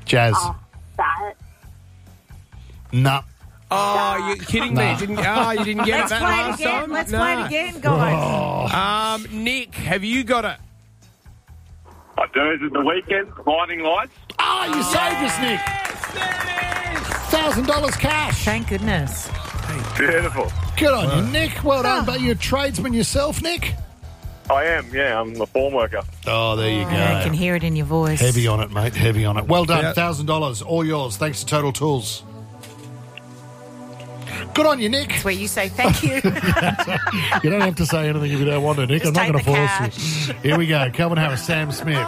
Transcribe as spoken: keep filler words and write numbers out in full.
Jazz. Oh, that. No. Oh, you're kidding me. Nah. Didn't, oh, you didn't get Let's it that play it last again. time? Let's No. play it again, guys. Um, Nick, have you got it? I do. Is it the weekend? Blinding lights? Oh, you saved us, Nick. one thousand dollars cash. Thank goodness. Beautiful. Good on you, Nick. Well done. But you're a tradesman yourself, Nick? I am, yeah. I'm a form worker. Oh, there you go. I can hear it in your voice. Heavy on it, mate. Heavy on it. Well done. Yeah. one thousand dollars. All yours. Thanks to Total Tools. Good on you, Nick. That's where you say thank you. You don't have to say anything if you don't want to, Nick. Just I'm not take going to the force you. Here we go. Calvin Harris, Sam Smith.